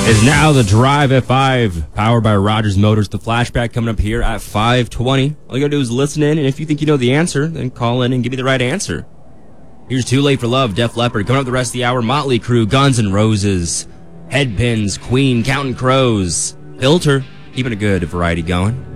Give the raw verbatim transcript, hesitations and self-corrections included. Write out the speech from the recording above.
Is now the Drive at five, powered by Rogers Motors. The flashback coming up here at five twenty. All you gotta do is listen in, and if you think you know the answer, then call in and give me the right answer. Here's Too Late for Love, Def Leppard. Coming up the rest of the hour, Motley Crue, Guns N' Roses, Headpins, Queen, Counting Crows, Filter, keeping a good variety going.